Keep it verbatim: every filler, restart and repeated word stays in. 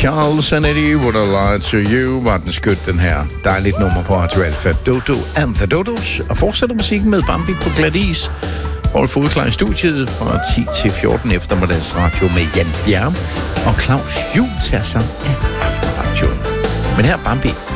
Charles and Eddie, Would I Lie to You, var den skødt, den her dejligt nummer på Radio Alfa. Dodo and the Dodos, og fortsætter musikken med Bambi på glat is. Rolf Fodklar i studiet fra ti til fjorten eftermiddags radio med Jan Bjerg, og Claus Juhl tager sig af aftenradioen. Men her Bambi.